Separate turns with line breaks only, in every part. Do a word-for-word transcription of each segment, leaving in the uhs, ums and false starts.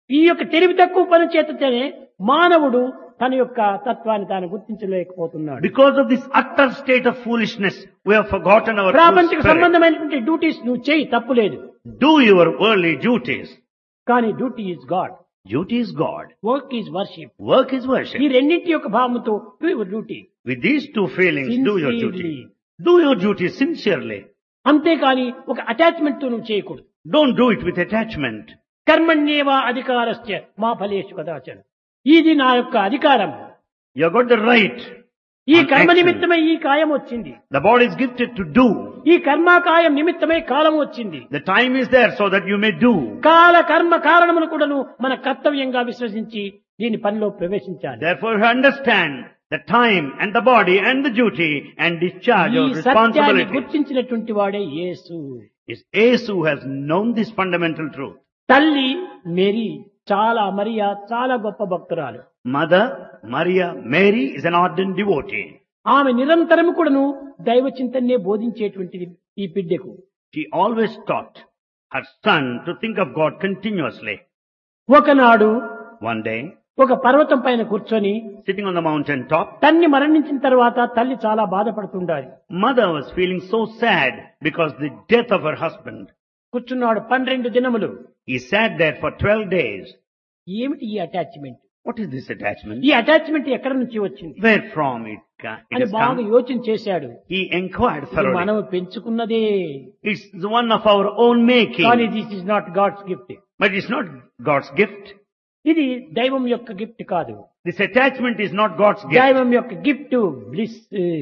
ఈ యొక్క తెలివి తక్కువ పని చేతనే మానవుడు తన యొక్క తత్వాన్ని తాను గుర్తించలేకపోతున్నాడు.
Because of this utter state of foolishness, we have forgotten our true
ప్రాపంచిక
spirit.
సంబంధమైనటువంటి డ్యూటీస్ నువ్వు చేయి, తప్పులేదు.
Do your worldly duties.
కానీ duty is God,
Duty is God.
Work is worship.
Work is
ఈ
worship.
రెండింటి యొక్క భావంతో do your duty.
With these two feelings, do your duty. Do your duty sincerely.
అంతేకాని ఒక అటాచ్మెంట్ తో నువ్వు చేయకూడదు.
Don't do it with attachment.
కర్మణ్యేవ అధికారస్య మా ఫలేషు కదాచన. ఇది నా యొక్క అధికారం.
You have got the right.
ఈ
on
కర్మ
action.
నిమిత్తమై ఈ కాయం వచ్చింది.
The body is gifted to do.
ఈ కర్మాకాయం నిమిత్తమై కాలం వచ్చింది.
The time is there so that you may do.
కాల కర్మ కారణమును కూడాను మన కర్తవ్యంగా విశ్వసించి దీని పనిలో ప్రవేశించాలి.
Therefore, you understand the time and the body and the duty and discharge
ఈ
of
సత్యాన్ని
responsibility.
గుర్తించినటువంటి వాడే యేసు.
It's Ace who has known this fundamental truth.
తల్లి మేరీ చాలా మరియా చాలా గొప్ప భక్తురాలు.
Mother, Maria, Mary is an ardent devotee.
ఆమె నిరంతరము కూడాను దైవ చింతనే బోధించేటువంటిది ఈ బిడ్డకు.
She always taught her son to think of God continuously.
ఒకనాడు
One day,
ఒక పర్వతం పైన కూర్చొని
sitting on the mountain top,
తన్ని మరణించిన తర్వాత తల్లి చాలా బాధపడుతుండాలి.
mother was feeling so sad because the death of her husband.
కూర్చున్నాడు పన్నెండు దినములు.
He sat there for twelve days.
ఏమిటి ఈ attachment?
What is this attachment?
ఈ అటాచ్మెంట్ ఎక్కడి నుంచి వచ్చింది
Where from it, ca- it
అని
has
బాగా
come?
యోచన చేశాడు.
He inquired
ఇది
thoroughly.
మనం పెంచుకున్నదే,
It's the one of our own making.
కానీ this is not God's gift.
But it's not God's gift.
ఇది దైవం యొక్క గిఫ్ట్ కాదు.
This attachment is not God's gift.
దైవం యొక్క gift bliss.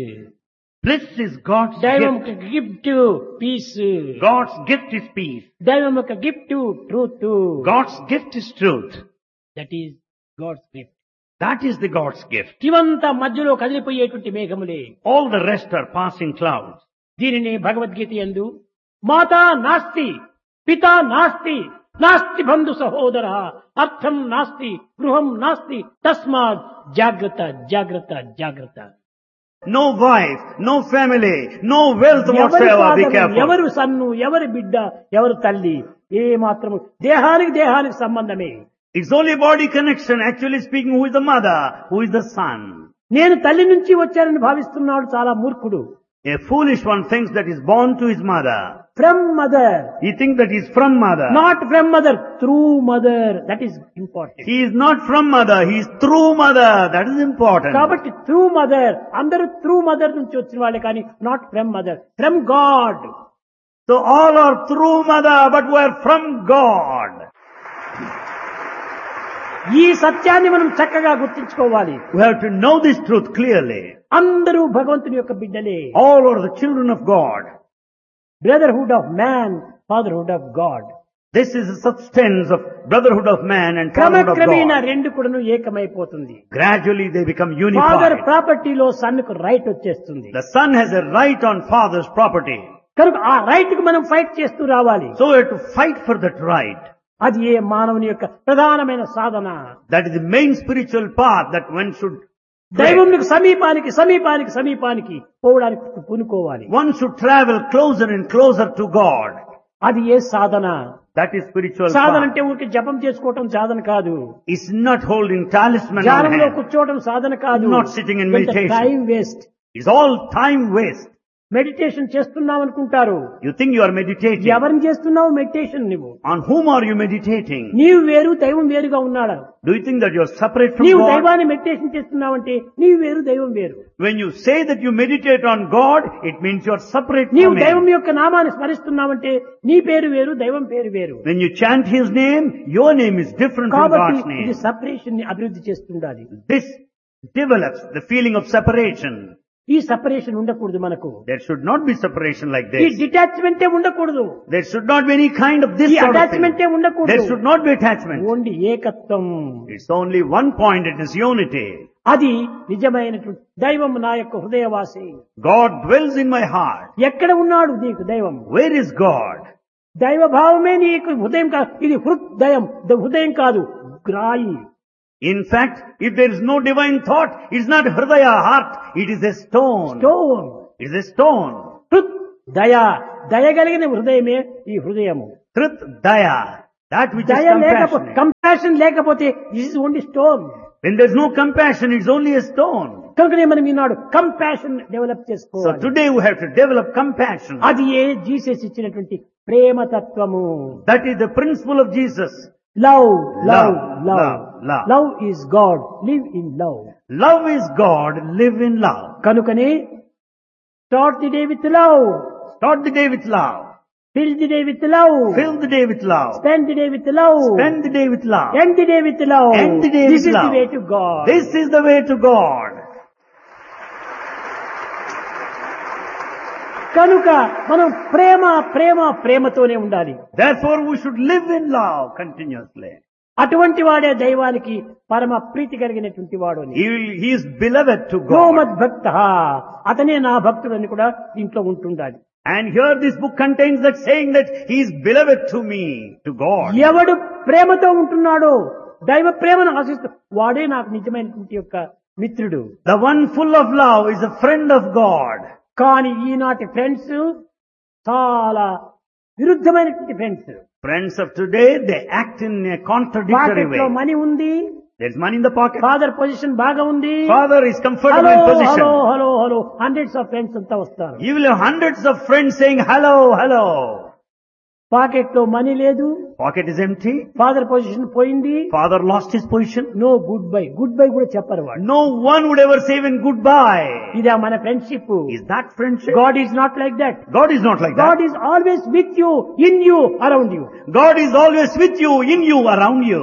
Bliss is God's
దైవం
gift.
యొక్క gift piece.
God's gift is peace.
దైవం యొక్క gift truth.
God's gift is truth.
That is God's gift.
That is the God's gift.
ఇవంతా మధ్యలో కదిలిపోయేటువంటి మేఘములే.
All the rest are passing clouds.
దీనిని భగవద్గీత యందు మాతా నాస్తి పితా నాస్తి నాస్తి బంధు సహోదర అర్థం నాస్తి గృహం నాస్తి తస్మాత్ జాగ్రత్త జాగ్రత్త జాగ్రత్త.
No wife, no family, no wealth
ఎవరి
whatsoever. Be
father,
careful.
ఎవరు సన్ను, ఎవరి బిడ్డ, ఎవరు తల్లి, ఏ మాత్రము దేహానికి దేహానికి సంబంధమే.
It's only body connection. Actually speaking, who is the mother? Who is the son?
నేను తల్లి నుంచి వచ్చానని భావిస్తున్నాడు చాలా మూర్ఖుడు.
A foolish one thinks that he's born to his mother.
From mother,
He thinks that he's from mother.
Not from mother, through mother. That is important.
He is not from mother. He is through mother. That is important.
కాబట్టి through mother, అందరూ through mother నుంచి వచ్చిన వాళ్ళే కానీ not from mother, from God.
So all are through mother, but we are from God.
ఈ సత్యాన్ని మనం చక్కగా గుర్తించుకోవాలి.
We have to know this truth clearly.
అందరూ భగవంతుని యొక్క బిడ్డలే.
All are the children of God.
Brotherhood of man, fatherhood of God.
This is the substance of brotherhood of man and fatherhood of
క్రమక్రమేణా
God.
రెండు కూడాను ఏకమైపోతుంది.
Gradually they become
father
unified.
ప్రాపర్టీలో సన్నుకు right వచ్చేస్తుంది.
The son has a right on father's property.
కనుక ఆ right కు మనం fight చేస్తూ రావాలి.
So we have to fight for that right.
అది ఏ మానవుని యొక్క ప్రధానమైన సాధన.
That is the main spiritual path that one should tread.
దైవమునికి సమీపానికి సమీపానికి సమీపానికి పోవడానికి పూనుకోవాలి.
One should travel closer and closer to God.
అది ఏ సాధన.
That is spiritual
Sadhana
path.
అంటే ఊరికి జపం చేసుకోవటం సాధన కాదు.
It's not holding talisman on
ధ్యానంలో
hand.
కూర్చోవడం సాధన కాదు.
Not sitting in meditation.
Time waste.
It's all time waste.
Meditation చేస్తున్నావు అనుకుంటారు.
You think you are meditating.
ఎవరిని చేస్తున్నావు మెడిటేషన్? నువ్వు
On whom are you meditating?
నీవు వేరు దైవం వేరుగా ఉన్నాడా?
Do you think that you are separate from
నీవు
God?
దైవాన్ని మెడిటేషన్ చేస్తున్నావంటే నీవు వేరు దైవం వేరు.
When you say that you meditate on God, it means you are separate
నీవు
from
దైవం
Him.
యొక్క నామాన్ని స్మరిస్తున్నావంటే నీ పేరు వేరు దైవం పేరు వేరు.
When you chant His name, your name is different from
కాబట్టి
God's
ఇది
name.
సపరేషన్ ని అభివృద్ధి చేస్తుండాలి.
This develops the feeling of separation.
ఈ సపరేషన్ ఉండకూడదు మనకు.
There should not be separation like
ఈ
this.
డిటాచ్మెంటే ఉండకూడదు.
There should not be any kind of this
ఈ
sort of thing.
అటాచ్మెంటే ఉండకూడదు.
There should not be attachment.
Only ఏకత్వం.
It's only one point, it is unity.
అది నిజమైనటువంటి దైవం నా యొక్క హృదయవాసి.
God dwells in my heart.
ఎక్కడ ఉన్నాడు నీకు దైవం?
Where is God?
దైవ భావమే నీకు హృదయం కాదు. ఇది హృదయం, హృదయం కాదు, గ్రాయి.
In fact, if there is no divine thought, it's not hridaya, heart, it is a stone.
Stone.
It is a stone.
హృద్ దయ, దయగలిగిన హృదయమే ఈ హృదయము.
Truth, daya, that which is
దయ లేకపోతే
compassionate.
కంపాషన్ కంపాషన్ లేకపోతే this is only stone.
When there's no compassion, it's only a stone.
కనుకనే మనం ఈనాడు కంపాషన్ డెవలప్
So
చేసుకోవాలి.
today we have to develop compassion.
అది ఏ జీసస్ ఇచ్చినటువంటి ప్రేమ తత్వము.
That is the principle of Jesus.
Love love
Love,
love
love, love.
Love is God, live in love.
Love is God, live in love.
కనుకనే start the day with love,
Start the day with love.
Fill the day with love,
Fill the day with love.
Spend the day with love,
Spend the day with love.
End the day with love.
End the day
this
with
is the
love.
Way to God.
This is the way to God.
కనుక మనం ప్రేమ ప్రేమ ప్రేమతోనే ఉండాలి.
Therefore we should live in love continuously.
అటువంటి వాడే దైవానికి పరమ ప్రీతి కలిగినటువంటి వాడు అని.
He, will- he is beloved to
యో
God.
మద్భక్త, అతనే నా భక్తుడు అని కూడా దీంట్లో ఉంటుండాలి.
And here this book contains that saying that he is beloved to me, to God.
ఎవడు ప్రేమతో ఉంటున్నాడో, దైవ ప్రేమను ఆశిస్తూ వాడే నాకు నిజమైనటువంటి యొక్క మిత్రుడు.
The one full of love is a friend of God.
కానీ ఈనాటి ఫ్రెండ్స్ చాలా విరుద్ధమైనటువంటి friends.
Friends of today, they act in a contradictory
pocket లో
way.
మనీ ఉంది,
There's money in the pocket.
Father position బాగా ఉంది,
Father is comfortable
hello
in
hello
position.
Hello hello hundreds of friends అంతా వస్తారు.
You will have hundreds of friends saying hello, hello.
Pocket లో money లేదు,
Pocket is empty.
Father position పోయింది,
Father lost his position.
No good bye. Good bye కూడా చెప్పరు వాడు.
No one would ever say even goodbye.
ఇదే మన friendship.
Is that friendship?
God is not like that.
God is not like
God
that.
Is always with you, in you, around you.
God is always with you, in you, around you.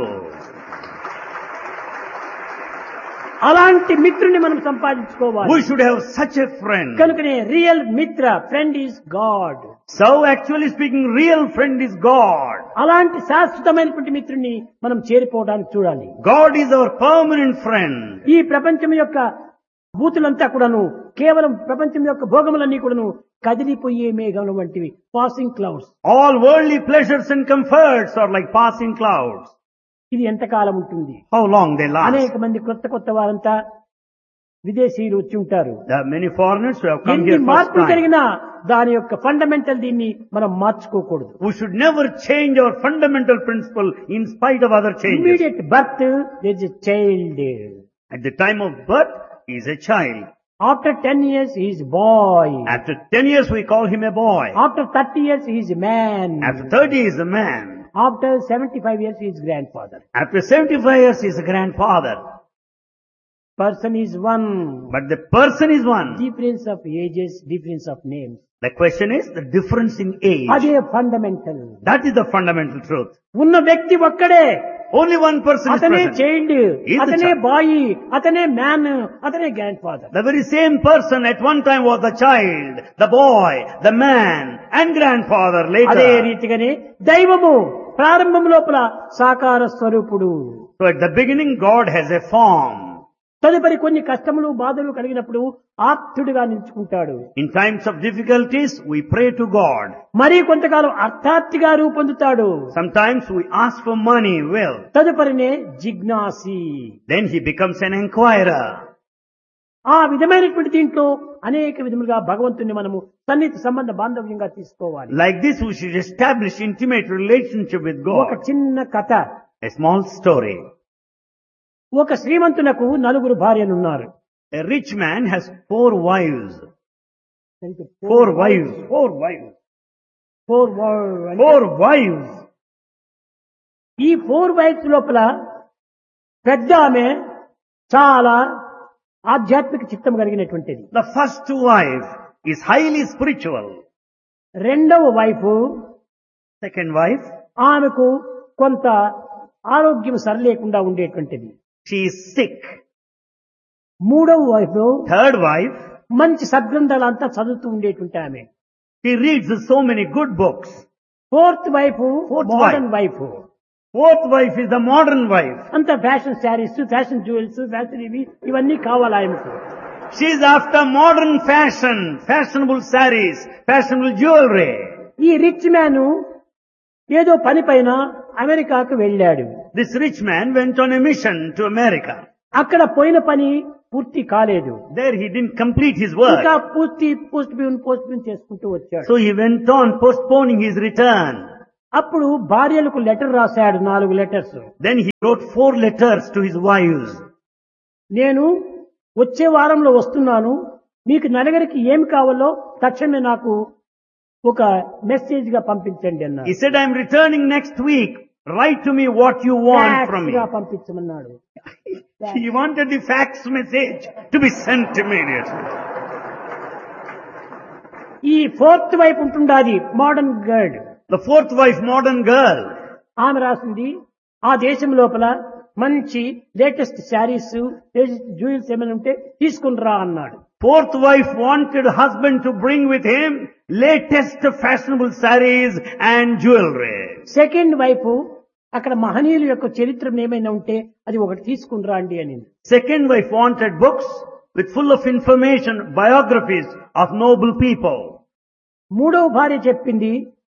అలాంటి మిత్రుని మనం సంపాదించుకోవాలి.
We should have such a friend.
కనుకనే real మిత్ర, friend is God.
So actually speaking, real friend is God.
అలాంటి శాశ్వతమైనటువంటి మిత్రుని మనం చేరిపోవడానికి చూడాలి.
God is our permanent friend.
ఈ ప్రపంచం యొక్క భూతులంతా కూడాను కేవలం ప్రపంచం యొక్క భోగములన్నీ కూడాను కదిలిపోయే మేఘముల వంటివి, passing clouds.
All worldly pleasures and comforts are like passing clouds.
ఇది ఎంతకాలం ఉంటుంది?
How long they last?
అనేక మంది కొత్త కొత్త వారంతా విదేశీయులు వచ్చి ఉంటారు.
There are many foreigners who have come
ఎన్ని
here first
మార్పులు
time.
జరిగినా దాని యొక్క ఫండమెంటల్ దీన్ని మనం మార్చుకోకూడదు.
We should never change our fundamental principle in spite of other changes.
Immediate birth there is a child.
At the time of birth, he is a child.
After ten years he is bye.
After ten years, we call him a boy.
After thirty years he is man.
After thirty, he is a man.
After seventy five years he is grand father.
After seventy-five years, he is a grandfather.
Person is one.
But the person is one.
Difference of ages, difference of names.
The question is the difference in age.
అదే fundamental.
That is the fundamental truth.
ఉన్న వ్యక్తి ఒక్కడే.
Only one person is
అతనే
present.
Child,
He is the
అతనే
child.
Bye, అతనే man, అతనే grand father.
The very same person at one time was the child, the boy, the man, and grandfather
అదే
later.
రీతిగానే దైవము ప్రారంభం లోపల సాకార స్వరూపుడు.
So at the beginning, God has a form.
తదుపరి కొన్ని కష్టములు బాధలు కలిగినప్పుడు ఆప్తుడిగా నిలుచుకుంటాడు.
In times of difficulties, we pray to God.
మరి కొంతకాలం అర్థార్థిగా రూపొందుతాడు.
Sometimes we ask for money, will.
తదుపరినే జిజ్ఞాసి.
Then he becomes an inquirer.
ఆ విధమైనటువంటి దీంట్లో అనేక విధములుగా భగవంతుని మనము సన్నిహిత సంబంధ బాంధవ్యంగా తీసుకోవాలి.
Like this, we should establish intimate relationship with
ఒక
God.
చిన్న కథ.
A small story.
ఒక శ్రీమంతునకు నలుగురు భార్యలున్నారు.
A rich man has four wives. Four wives. Four wives.
Four
Four wives.
ఈ ఫోర్ వైఫ్స్ లోపల పెద్ద ఆమె చాలా ఆధ్యాత్మిక చిత్తం కలిగినటువంటిది.
The first wife is highly spiritual.
రెండవ వైఫ్
Second wife,
ఆమెకు కొంత ఆరోగ్యం సరిలేకుండా ఉండేటువంటిది.
she is sick.
మూడవ వైఫ్
Third wife,
మంచి సద్గ్రంథాలంతా చదువుతూ ఉండేటువంటి ఆమె.
she reads so many good books.
Fourth wife
Fourth
modern
wife.
Wife.
Fourth wife is the modern wife.
అంత fashion saris, fashion jewels, fashion ఇవి ఇవన్నీ కావాలి ఆయనకు.
She is after modern fashion, fashionable sarees, fashionable jewelry.
ఈ rich man ఏదో పని పైన అమెరికాకు వెళ్ళాడు.
This rich man went on a mission to America.
అక్కడ పోయిన పని పూర్తి కాలేదు.
There he didn't complete his
ఇంకా
work.
పూర్తి పోస్ట్ పోన్ పోస్ట్ పోన్ చేసుకుంటూ వచ్చాడు.
So he went on postponing his return.
అప్పుడు భార్యలకు లెటర్ రాశాడు, నాలుగు letters.
Then he wrote four letters to his wives.
నేను వచ్చే వారంలో వస్తున్నాను, మీకు నలుగురికి ఏమి కావాలో తక్షణమే నాకు ఒక మెసేజ్ గా పంపించండి అన్నాడు.
He said, I am returning next week. Write to me what you want from me.
Fax గా పంపించమన్నాడు.
He wanted the fax message to be sent immediately.
ఈ ఫోర్త్ వైపు ఉంటుండాది modern girl.
The fourth wife, modern girl.
ఆమె రాసింది, ఆ దేశం లోపల మంచి latest saris, latest jewels ఏమైనా ఉంటే తీసుకుని రా అన్నాడు.
Fourth wife wanted husband to bring with him latest fashionable sarees and jewelry.
Second wife అక్కడ మహనీయుల యొక్క చరిత్ర ఏమైనా ఉంటే అది ఒకటి తీసుకుని రండి అని.
Second wife wanted books with full of information, biographies of noble people.
మూడవ భార్య చెప్పింది,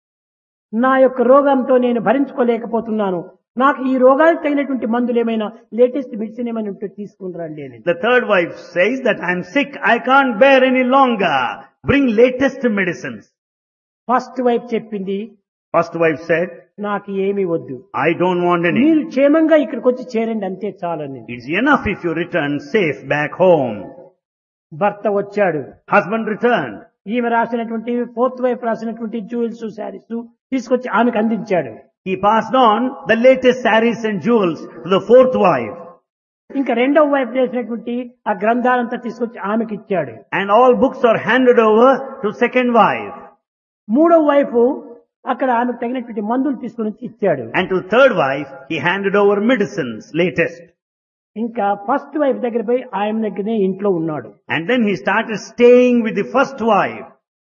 నా యొక్క రోగంతో నేను భరించుకోలేకపోతున్నాను, నాకు ఈ రోగానికి తగినటువంటి మందులు ఏమైనా లేటెస్ట్ మెడిసిన్ ఏమైనా ఉంటే తీసుకుని రండి అని.
The third wife says that I am sick, I can't bear any longer. Bring latest medicines.
First wife చెప్పింది,
First wife said,
నాకు ఏమీ వద్దు,
I don't want any.
మీరు క్షేమంగా ఇక్కడికి వచ్చి చేరండి అంతే చాలని.
It's enough if you return safe back home.
భర్త వచ్చాడు,
Husband returned.
ఈమె రాసినటువంటి ఫోర్త్ వైఫ్ రాసినటువంటి జ్యువెల్స్ శారీస్ తీసుకొచ్చి ఆమెకు అందించాడు.
He passed on the latest sarees and jewels to the fourth wife.
ఇంకా రెండవ వైఫ్ చేసినటువంటి ఆ గ్రంథాలంతా తీసుకొచ్చి ఆమెకి ఇచ్చాడు.
And all books are handed over to second wife.
మూడవ వైఫ్ అక్కడ ఆమెకు తగినటువంటి మందులు తీసుకుని వచ్చి ఇచ్చాడు.
And to third wife, he handed over medicines, latest.
ఇంకా ఫస్ట్ వైఫ్ దగ్గర పోయి ఆయన దగ్గరనే ఇంట్లో ఉన్నాడు.
And then he started staying with the first wife.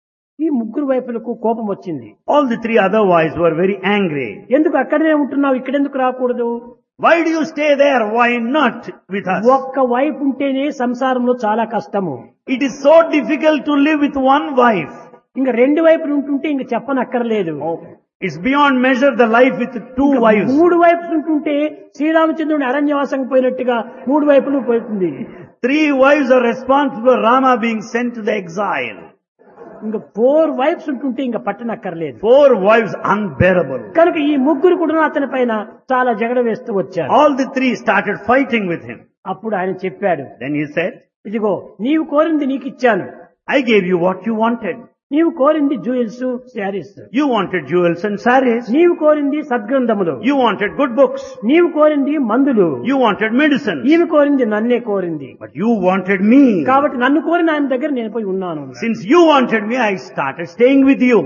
ఈ ముగ్గురు వైపులకు కోపం వచ్చింది.
All the three other wives were very angry.
ఎందుకు అక్కడనే ఉంటున్నావు, ఇక్కడెందుకు రాకూడదు?
Why do you stay there? Why not with us?
ఒక్క వైఫ్ ఉంటేనే సంసారంలో చాలా కష్టము.
It is so difficult to live with one wife.
ఇంకా రెండు వైపులు ఉంటుంటే ఇంక చెప్పనక్కర్లేదు.
It's beyond measure the life with two wives.
మూడు వైపులు ఉంటుంటే శ్రీరామచంద్రుని అరణ్యవాసం పోయినట్టుగా మూడు వైపులు పోతుంది.
Three wives are responsible for Rama being sent to the exile.
ఇంకా ఫోర్ వైఫ్స్ ఉంటుంటే ఇంకా పట్టనక్కర్లేదు.
Four wives unbearable.
కనుక ఈ ముగ్గురు కూడా అతని పైన చాలా జగడ వేస్తూ వచ్చారు.
All the three started fighting with him.
అప్పుడు ఆయన చెప్పాడు,
Then he said,
ఇదిగో నీవు కోరింది నీకు ఇచ్చాను,
I gave you what you wanted.
నీవు కోరింది jewels saris,
You wanted jewels and sarees.
నీవు కోరింది సద్గ్రంథములు,
You wanted good books.
నీవు కోరింది మందులు,
You wanted medicines.
ఈమె కోరింది నన్నే కోరింది.
But you wanted me.
కాబట్టి నన్ను కోరిన ఆయన దగ్గర నేను పోయి ఉన్నాను.
Since you wanted me, I started staying with you.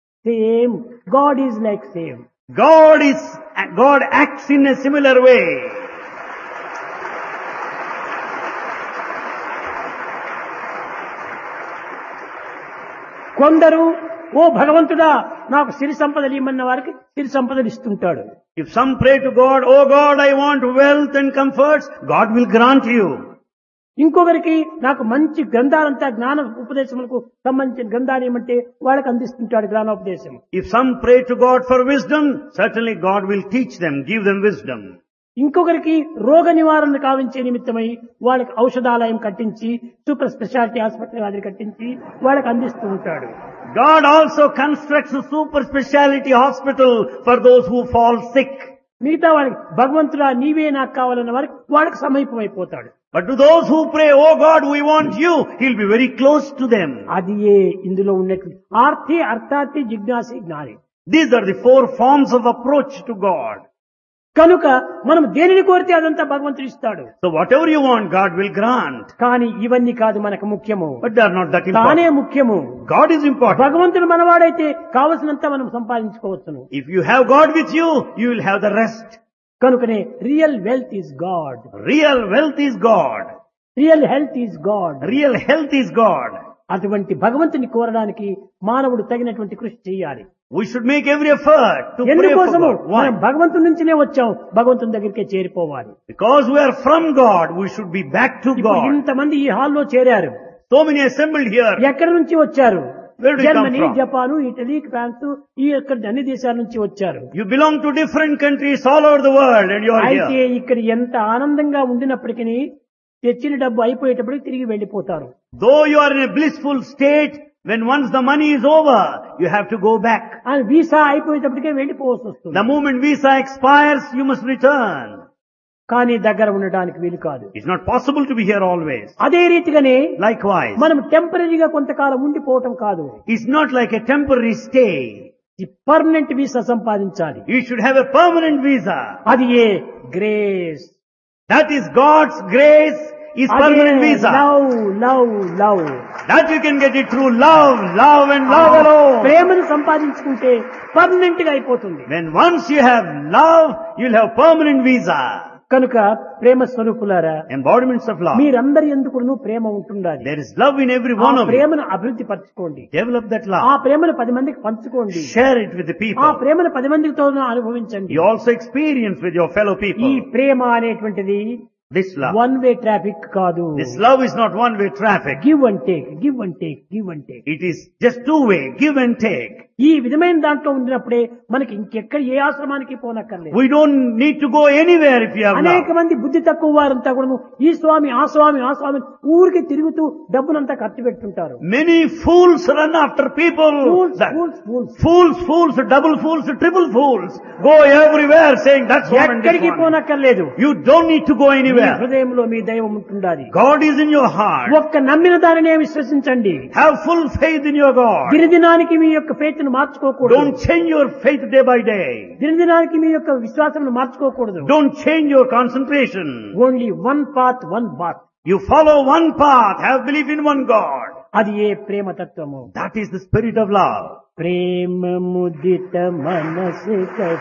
Same God is like same.
God is, God acts in a similar way.
కొందరు ఓ భగవంతుడా నాకు సిరి సంపదలు ఇమ్మన్న వారికి సిరి సంపదలు ఇస్తుంటాడు.
If some pray to God, oh God, I want wealth and comforts, God will grant you.
ఇంకొకరికి నాకు మంచి గ్రంథాలంతా జ్ఞాన ఉపదేశములకు సంబంధించిన గ్రంథాలు ఏమంటే వాళ్ళకి అందిస్తుంటాడు జ్ఞానోపదేశం.
If some pray to God for wisdom, certainly God will teach them, give them wisdom.
ఇంకొకరికి రోగ నివారణ కావించే నిమిత్తమై వాళ్ళకి ఔషధాలయం కట్టించి సూపర్ స్పెషాలిటీ ఆసుపత్రి అది కట్టించి వాళ్ళకి అందిస్తూ ఉంటాడు.
God also constructs a super speciality hospital for those who fall sick.
మిగతా వాళ్ళకి భగవంతుడా నీవే నాకు కావాలన్న వారికి వాళ్ళకి సమీపం అయిపోతాడు.
But to those who pray, oh God, we want you, he'll be very close to them.
అది ఏ ఇందులో ఉన్నటువంటి ఆర్తి అర్థార్థి జిజ్ఞాసి జ్ఞాని.
These are the four forms of approach to God.
కనుక మనం దేనిని కోరితే అదంతా భగవంతుడు ఇస్తాడు.
So whatever you want, God will grant.
కానీ ఇవన్నీ కాదు మనకు ముఖ్యము.
But they are not that
తానే
important.
ముఖ్యము.
God is important.
భగవంతుడు మనవాడైతే కావలసినంత మనం సంపాదించుకోవచ్చును.
If you have God with you, you will have the rest.
కనుకనే real wealth is God,
Real wealth is God.
Real health is God.
Real health is God.
అటువంటి భగవంతుని కోరడానికి మానవుడు తగినటువంటి కృషి చేయాలి.
We should make every effort to pray for
ఎందుకోసము
God.
మనం
Why?
భగవంతుడి నుంచినే వచ్చాం, భగవంతుని దగ్గరికే చేరిపోవాలి.
Because we are from God, we should be back to
ఇప్పుడు
God.
ఇంతమంది ఈ హాల్లో చేరారు.
So many assembled here.
ఎక్కడి నుంచి వచ్చారు?
Where do you come
Germany,
from?
Japan, Italy, France, ఈ యొక్క అన్ని దేశాల నుంచి వచ్చారు.
You belong to different countries all over the world and you are
అయితే
here.
ఇక్కడ ఎంత ఆనందంగా ఉండినప్పటికీ తెచ్చిన డబ్బు అయిపోయేటప్పటికి తిరిగి వెళ్లిపోతారు.
Though you are in a blissful state, When once the money is over, you have to go back.
అని visa అయిపోయేటప్పటికే వెళ్ళిపోవాల్సి వస్తుంది.
The moment visa expires, you must return.
కానీ దగ్గర ఉండడానికి వీలు కాదు.
It's not possible to be here always.
అదే రీతిగానే
Likewise,
మనం టెంపరీగా కొంతకాలం ఉండిపోవటం కాదు.
it's not like a temporary stay.
ఈ పర్మనెంట్ వీసా సంపాదించాలి.
You should have a permanent visa.
అది ఏ grace.
That is God's grace is permanent visa.
Love love love.
That you can get it through love, love and love alone.
ప్రేమను సంపాదించుకుంటే permanent గా అయిపోతుంది.
When once you have love, you'll have permanent visa.
కనుక ప్రేమ స్వరూపులారా,
Embodiments of love.
మీరందరి ఎందుకు ప్రేమ ఉంటుండాలి.
There is love in every
ఆ
one of you.
ప్రేమను అభివృద్ధి పరచుకోండి.
Develop that
ఆ
love.
ప్రేమను పది మందికి పంచుకోండి.
Share it with the
ఆ
people.
ప్రేమను పది మందితో అనుభవించండి.
You also experience with your fellow
ఈ
people.
ప్రేమ అనేటువంటిది
This love.
One way traffic కాదు.
This love is not one-way traffic.
Give and take, give and take, give and take.
It is just two-way, give and take.
ఈ విధమైన దాంట్లో ఉండినప్పుడే మనకి ఇంకెక్కడ ఏ ఆశ్రమానికి పోనక్కర్లేదు.
We don't need to go anywhere if you have
అనేక
love.
మంది బుద్ధి తక్కువ వారంతా కూడా ఈ స్వామి ఆ స్వామి ఆ స్వామి ఊరికి తిరుగుతూ డబ్బునంతా ఖర్చు పెట్టుకుంటారు.
Many fools run after people.
Fools,
That-
fools, fools.
Fools, fools, double fools, triple fools. Go everywhere saying that's one and this
ఎక్కడికి
one.
పోనక్కర్లేదు.
You don't need to go
me
anywhere.
హృదయంలో మీ దైవం ఉంటుండాలి.
God is in your heart.
ఒక్క నమ్మిన దానినే విశ్వసించండి.
Have full faith in your God.
దినదినానికి మీ యొక్క faith ను మార్చుకోకూడదు.
Don't change your faith day by day.
దినదినానికి మీ యొక్క విశ్వాసం మార్చుకోకూడదు.
Don't change your concentration.
Only one path one bath.
You follow one path. Have belief in one God.
అది ఏ ప్రేమ తత్వము.
That is the spirit of love.
ప్రేమ ముదిత మనసు